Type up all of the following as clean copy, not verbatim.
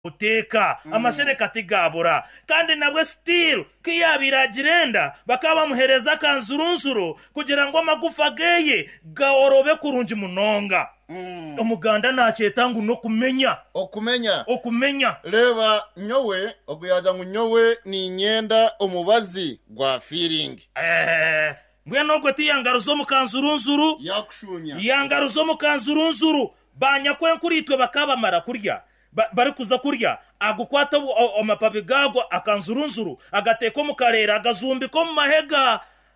uteka amashereka atigabura kandi nabwe still kiyabiragirenda bakaba bamuhereza kanzurunsuru kugira ngo amagufa geye gaorobe kurunji munonga. Omuganda nachetangu no kumenya reba nyowe oguyaja ngo nyowe ni nyenda omubazi gwa feeling mbweno gwe tiyangaruzo mukanzurunsuru yakushunya yangaruzo mukanzurunsuru banyakwe nkuritwe bakabamara kurya bari kuza kurya agukwata omapapi gago akanzurunsuru agateko mukarera agazumbi ko mu mahega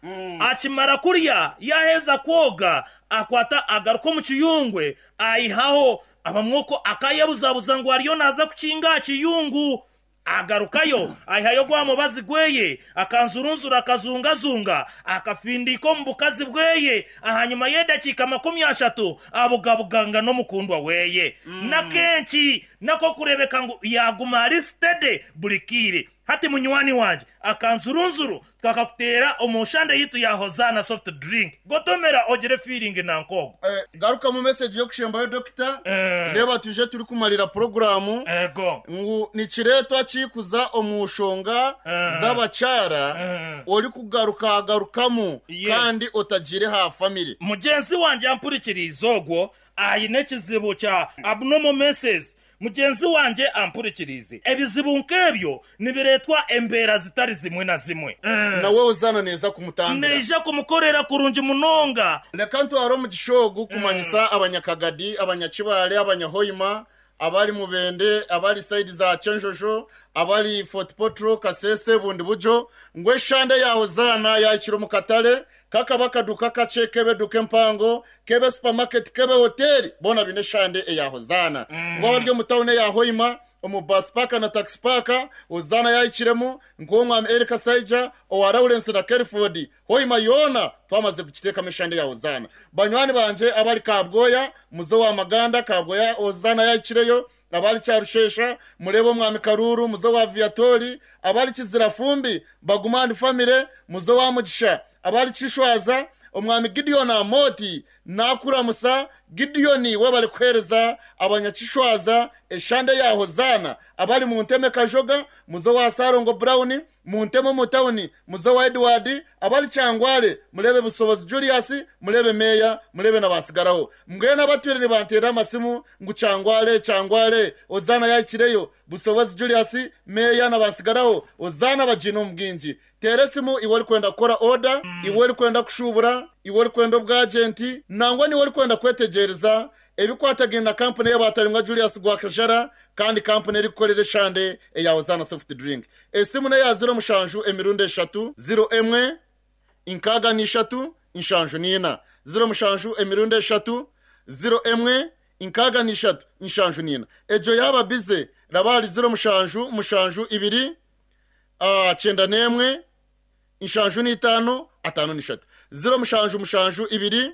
akimara kurya yaheza koga akwata agaruko mu kiyungwe ayihaho abamwoko akayabuzabuza ngo ariyo naza kukinga kiyungu agarukayo ayihayo gwa mubazi gweye akanzurunzura akazungazunga akafindiko mu bukazi bweye ahanyuma y'edakika 30 abugabuganga no mukundwa weye na kenshi nako kurebeka ngo yaguma ari steady burikire hati munywani wanje akanzurunzuru kakakutera umushande yitu ya Hozana soft drink gotomera ogere feeling nankogo. Garuka mu message yo kushemba yo doctor reba tuje turi kumarira programu ngo ni kireto akikuza omushonga z'abacara ori kugarukamu kandi otagire ha family. Mugenzi wanje ampurikirizogo ayine kizibu cha abnormal messes mugenzi wanje ampurikirize ebizibu nkebyo nibiretwa embera zitari zimwe na zimwe nawe uzana neza kumutangira neje kumukorera kurunji munonga lekantu aro mu gishogu kumanyisa abanyakagadi abanyakibale abanyahoyima abali mubende abali side za Chenjojo abali Fort Potro Kasese bundi bujo ngwe shande ya Hozana yakiro mu Katale kakabaka duka kachekebe duke mpango kebe supermarket kebe hotel bona bine shande ya Hozana ngo baryo mutawune ya Hoyima omu bus park na taxi park Hozana yayikiremo ngomwa America Saija o Lawrence na Kerford Hoyima yona twamaze gukiteka meshande ya Hozana banywani banje abali Kabgoya muzo wa Maganda Kabgoya Hozana yayikireyo abali Charushesha murebo mwami Karuru muzo wa Viatori abali Kizirafumbi bagumandi family muzo wa Mugisha abali Kishwaza omwami Gideon Amoti nakura musa Gideon wabali kwereza abanyakishwaza eshande ya Hozana abali mu nteme Kajoga muzo wa Sarongo Brown mu nteme Mutawuni muzo wa Edward abali Cyangwale murebe Busobozi Julius murebe Meya murebe nabasigaraho mbwena batwirene bantera amasimu ngo Cyangwale Hozana yakireyo Busobozi Julius Meya nabasigaraho Hozana bajino mginji teresimu iwali kwenda kora order iwali kwenda kushubura iwali kwenda bwagenti nangwa ni wali kwenda kwetegereza ebikwatagenda company y'abatarimwa Julius Gwakajara kandi company rikorere shande ya Hozana soft drink esimu ne ya 0 mushanju emirundi 3 01 inkaga ni 3 inshanju nina 0 mushanju emirundi 3 01 inkaga ni 3 inshanju nina ejo yaba bize rabali 0 mushanju 2 chenda nemwe inshanju ni 5 atano ni 3 0 mushanju 2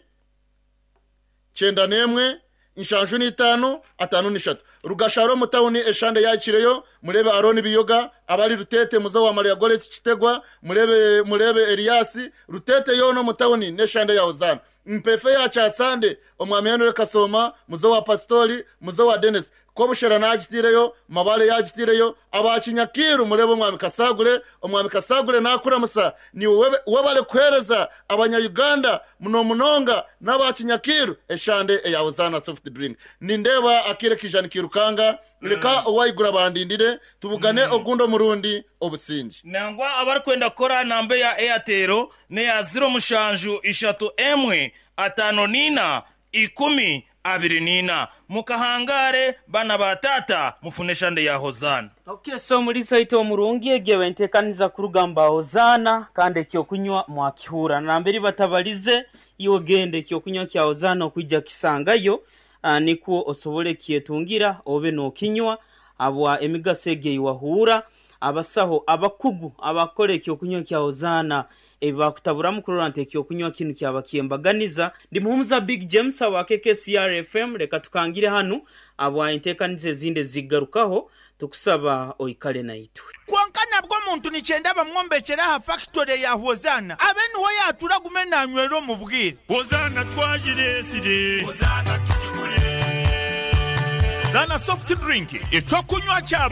chenda nemwe inshanju ni 5 atano ni 3 rugasharo mutawuni eshande yakireyo murebe Aroni Biyoga abali Rutete muzo wa Maria Goret Kitegwa murebe Eliasi Rutete yono mutawuni neshande ya Hozana mpefe ya Chasande omwami Henry Kasoma muzo wa Pastori muzo wa Dennis kobushera nagitireyo mabale yagitireyo abakinyakiru murebe omwami Kasagule nakura musa ni wabale kwereza abanya Uganda munonga n'abakinyakiru eshande ya Hozana soft drink nindeba akire kijani kirukanga leka owayigura bandindire tubugane ogundo murundi obusinji nangwa abari kwenda kora nambe ya Airtel ne ya 0 mushanju 3 atano nina 10 abiri nina mukahangare bana batata mufuneshande ya Hozana. Okay, so muri site omurungi egewe ntekaniza kurugamba Hozana kandi kyo kunywa mwakihura nambere batabalize iyo gende kyo kunywa kya Hozana okujja kisangayo niko osobole kietungira obe no kinywa abwa emigasege wahura abasaho abakugu abakole kyo kunywa kya Hozana ebakutabura mukurante kyo kunywa kintu cyabakiyembaganiza ndi muhumuza Big James wa KKCR FM reka tukangire hano abwa intekanize zinde zigarukaho tukusaba oikale na itu kwankana bwo muntu nichenda bamwombekera ha factory ya Hozana abeni ho yatura gumena anywero mu bwire Hozana twajire sire Hozana tujigure Hozana soft drink, ekyokunywa kya